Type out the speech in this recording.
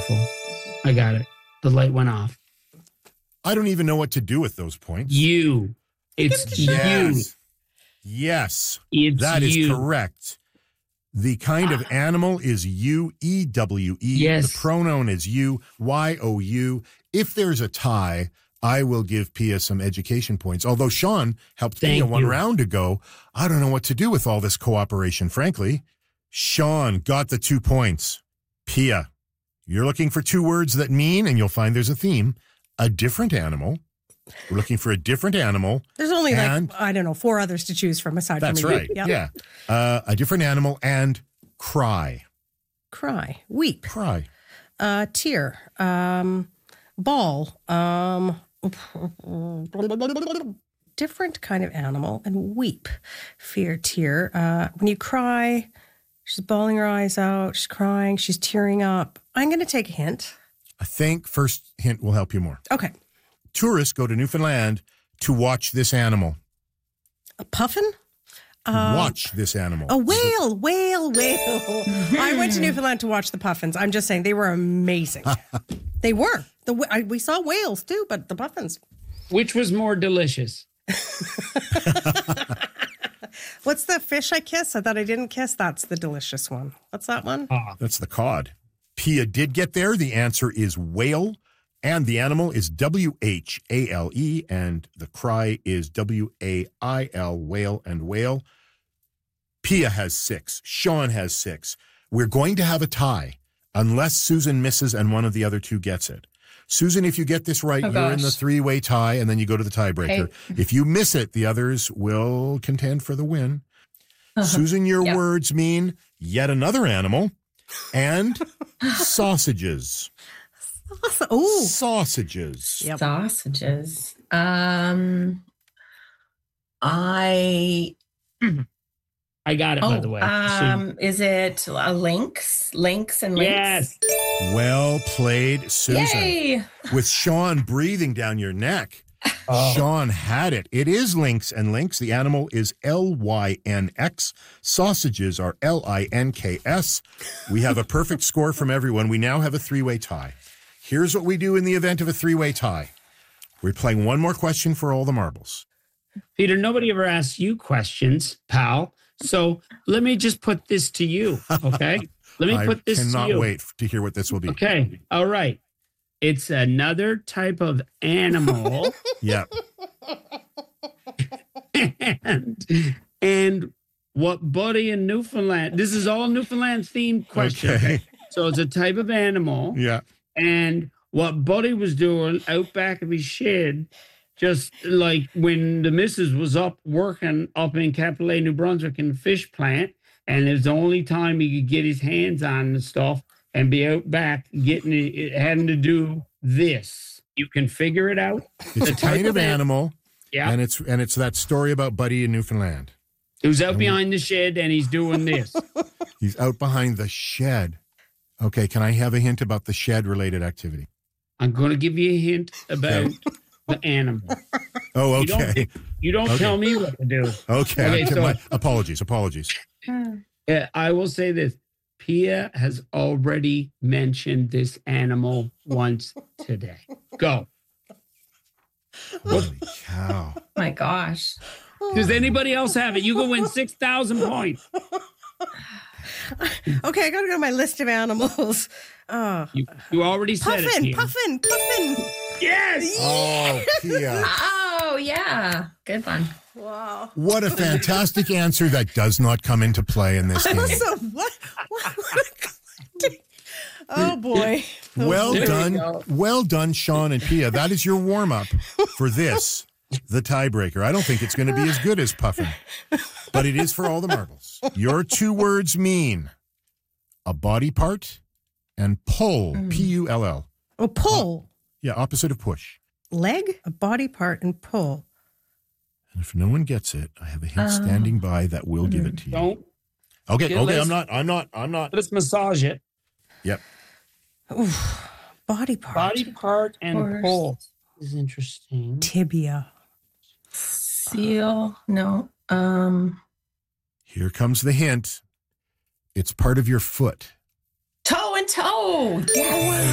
Beautiful. I got it. The light went off. I don't even know what to do with those points. You. It's you. Yes. It's that is you. correct. The kind of animal is you, E-W-E. Yes. The pronoun is you, Y-O-U. If there's a tie, I will give Pia some education points. Although Sean helped Pia one round ago, I don't know what to do with all this cooperation, frankly. Sean got the 2 points. Pia, you're looking for 2 words that mean, and you'll find there's a theme, a different animal. We're looking for a different animal. There's only 4 others to choose from aside from That's right. Yep. Yeah. A different animal and cry. Cry. Weep. Cry. Tear. Ball. Different kind of animal and weep. Fear, tear. When you cry, she's bawling her eyes out. She's crying. She's tearing up. I'm going to take a hint. I think first hint will help you more. Okay. Tourists go to Newfoundland to watch this animal. A puffin? Watch this animal. A whale. I went to Newfoundland to watch the puffins. I'm just saying they were amazing. They were. We saw whales too, but the puffins. Which was more delicious? What's the fish I kiss? I thought I didn't kiss. That's the delicious one. What's that one? That's the cod. Pia did get there. The answer is whale. And the animal is W-H-A-L-E, and the cry is W-A-I-L, whale and whale. Pia has 6. Sean has 6. We're going to have a tie unless Susan misses and one of the other 2 gets it. Susan, if you get this right, you're in the 3-way tie, and then you go to the tiebreaker. Okay. If you miss it, the others will contend for the win. Susan, your words mean yet another animal and sausages. Oh, sausages. Yep. Sausages. I got it, by the way. Is it a lynx? Lynx and lynx? Yes. Well played, Susan. Yay! With Sean breathing down your neck. Sean had it. It is lynx and lynx. The animal is L-Y-N-X. Sausages are L-I-N-K-S. We have a perfect score from everyone. We now have a 3-way tie. Here's what we do in the event of a 3-way tie. We're playing one more question for all the marbles. Peter, nobody ever asks you questions, pal. So let me just put this to you, okay? Let me put this to you. I cannot wait to hear what this will be. Okay, all right. It's another type of animal. Yeah. and what Buddy in Newfoundland, this is all Newfoundland themed question. Okay. So it's a type of animal. Yeah. And what Buddy was doing out back of his shed, just like when the missus was up working up in Capillet, New Brunswick in the fish plant, and it's the only time he could get his hands on the stuff and be out back getting it, having to do this. You can figure it out. It's a kind of animal. Yeah. And it's that story about Buddy in Newfoundland. Who's out behind the shed and he's doing this. He's out behind the shed. Okay, can I have a hint about the shed-related activity? I'm going to give you a hint about the animal. Oh, okay. You don't tell me what to do. Okay. Apologies. I will say this. Pia has already mentioned this animal once today. Go. Holy cow. My gosh. Does anybody else have it? You can win 6,000 points. Okay, I got to go to my list of animals. You already said it. Puffin. Yes. Oh, Pia. Oh, yeah. Good one. Wow. What a fantastic answer that does not come into play in this game. So what? Oh, boy. Well done, Sean and Pia. That is your warm-up for this, the tiebreaker. I don't think it's going to be as good as Puffin, but it is for all the marbles. Your 2 words mean a body part and pull, P-U-L-L. Oh, pull. Yeah, opposite of push. Leg, a body part, and pull. And if no one gets it, I have a hint standing by that will give it to you. Don't. Okay, I'm not. Let's massage it. Yep. Oof. Body part. Body part and pull is interesting. Tibia. Seal. No. Here comes the hint. It's part of your foot. Toe and toe. Yes.